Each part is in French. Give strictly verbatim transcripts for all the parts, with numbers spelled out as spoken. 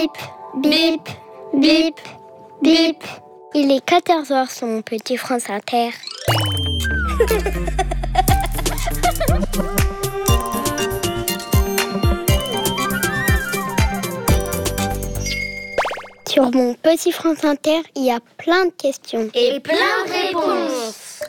Bip, bip, bip, bip. Il est quatorze heures sur mon petit France Inter. Sur mon petit France Inter, il y a plein de questions. Et plein de réponses.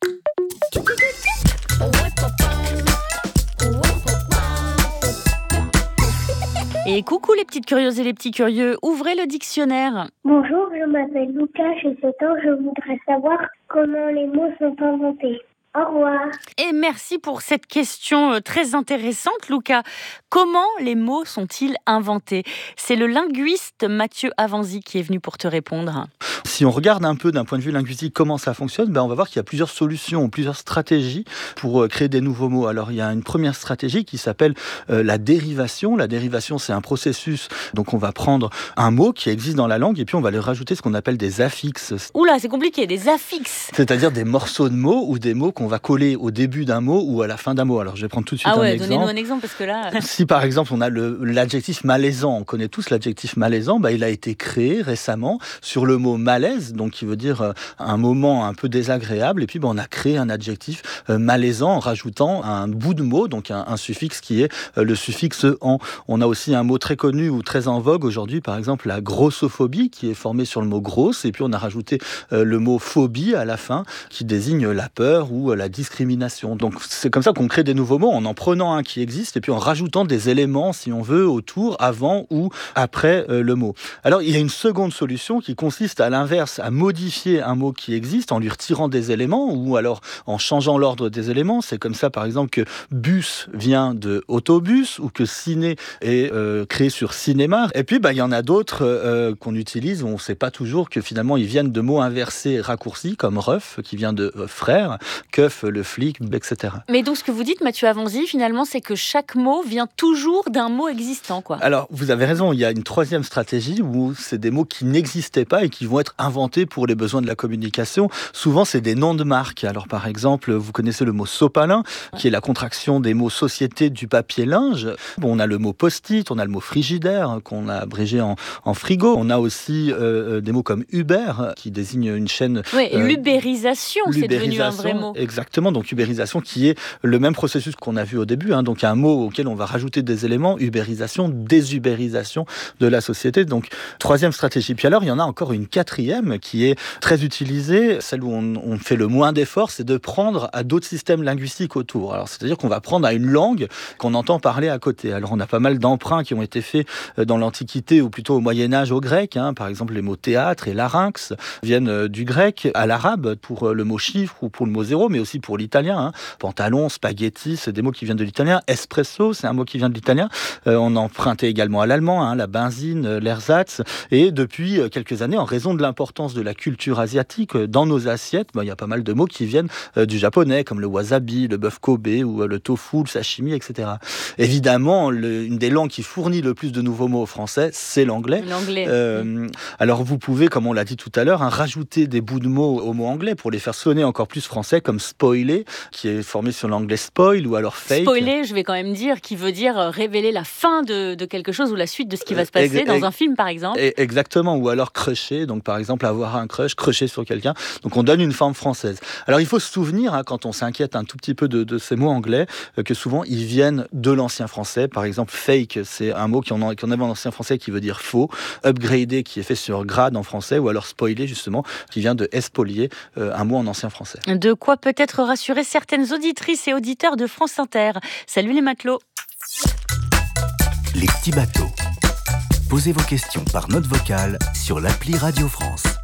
Et coucou les petites curieuses et les petits curieux, ouvrez le dictionnaire. Bonjour, je m'appelle Lucas, j'ai sept ans, je voudrais savoir comment les mots sont inventés. Au revoir. Et merci pour cette question très intéressante, Lucas. Comment les mots sont-ils inventés ? C'est le linguiste Mathieu Avanzi qui est venu pour te répondre. Si on regarde un peu d'un point de vue linguistique comment ça fonctionne, ben on va voir qu'il y a plusieurs solutions, plusieurs stratégies pour créer des nouveaux mots. Alors il y a une première stratégie qui s'appelle euh, la dérivation. La dérivation, c'est un processus. Donc on va prendre un mot qui existe dans la langue et puis on va lui rajouter ce qu'on appelle des affixes. Oula, c'est compliqué, des affixes. C'est-à-dire des morceaux de mots ou des mots qu'on va coller au début d'un mot ou à la fin d'un mot. Alors je vais prendre tout de suite ah ouais, un exemple. Donnez-nous un exemple parce que là... Si par exemple on a le, l'adjectif malaisant, on connaît tous l'adjectif malaisant, bah, il a été créé récemment sur le mot malaise, donc qui veut dire euh, un moment un peu désagréable, et puis bah, on a créé un adjectif euh, malaisant en rajoutant un bout de mot, donc un, un suffixe qui est euh, le suffixe en. On a aussi un mot très connu ou très en vogue aujourd'hui, par exemple la grossophobie, qui est formée sur le mot grosse, et puis on a rajouté euh, le mot phobie à la fin, qui désigne la peur ou euh, la discrimination. Donc c'est comme ça qu'on crée des nouveaux mots, en en prenant un qui existe, et puis en rajoutant des éléments, si on veut, autour, avant ou après euh, le mot. Alors il y a une seconde solution qui consiste à l'inverse, à modifier un mot qui existe en lui retirant des éléments ou alors en changeant l'ordre des éléments. C'est comme ça par exemple que bus vient de autobus ou que ciné est euh, créé sur cinéma. Et puis bah, il y en a d'autres euh, qu'on utilise où on ne sait pas toujours que finalement ils viennent de mots inversés raccourcis comme ref qui vient de euh, frère, keuf le flic, et cetera. Mais donc ce que vous dites Mathieu Avanzi finalement c'est que chaque mot vient toujours d'un mot existant quoi. Alors vous avez raison, il y a une troisième stratégie où c'est des mots qui n'existaient pas et qui vont être inventés pour les besoins de la communication. Souvent, c'est des noms de marques. Alors, par exemple, vous connaissez le mot sopalin, qui est la contraction des mots société du papier linge. Bon, on a le mot post-it, on a le mot frigidaire, qu'on a abrégé en, en frigo. On a aussi euh, des mots comme Uber, qui désigne une chaîne... Oui, euh, l'ubérisation, c'est devenu un vrai mot. Exactement, donc ubérisation qui est le même processus qu'on a vu au début. Hein, donc, un mot auquel on va rajouter des éléments, ubérisation, désubérisation de la société. Donc, troisième stratégie. Puis alors, il y en a encore une quatrième qui est très utilisée, celle où on, on fait le moins d'efforts, c'est de prendre à d'autres systèmes linguistiques autour. Alors, c'est-à-dire qu'on va prendre à une langue qu'on entend parler à côté. Alors, on a pas mal d'emprunts qui ont été faits dans l'Antiquité ou plutôt au Moyen-Âge au grec. Hein. Par exemple, les mots théâtre et larynx viennent du grec à l'arabe pour le mot chiffre ou pour le mot zéro, mais aussi pour l'italien. Hein. Pantalon, spaghetti, c'est des mots qui viennent de l'italien. Espresso, c'est un mot qui vient de l'italien. Euh, on empruntait également à l'allemand, hein, la benzine, l'ersatz. Et depuis quelques années, en raison de l'importance de la culture asiatique dans nos assiettes, ben, il y a pas mal de mots qui viennent euh, du japonais, comme le wasabi, le bœuf Kobe ou euh, le tofu, le sashimi, et cetera. Évidemment, le, une des langues qui fournit le plus de nouveaux mots au français, c'est l'anglais. L'anglais. Euh, alors vous pouvez, comme on l'a dit tout à l'heure, hein, rajouter des bouts de mots aux mots anglais pour les faire sonner encore plus français, comme spoiler, qui est formé sur l'anglais spoil, ou alors fake. Spoiler, je vais quand même dire, qui veut dire révéler la fin de, de quelque chose ou la suite de ce qui va se passer euh, dans un film, par exemple. Exactement, ou alors crusher, donc par exemple avoir un crush, crusher sur quelqu'un. Donc on donne une forme française. Alors il faut se souvenir, hein, quand on s'inquiète un tout petit peu de, de ces mots anglais, euh, que souvent ils viennent de l'ancien français. Par exemple, fake, c'est un mot qu'on qu avait en ancien français qui veut dire faux. Upgrader, qui est fait sur grade en français, ou alors spoiler, justement, qui vient de espolier, euh, un mot en ancien français. De quoi peut-être rassurer certaines auditrices et auditeurs de France Inter. Salut les matelots. Les petits bateaux. Posez vos questions par note vocale sur l'appli Radio France.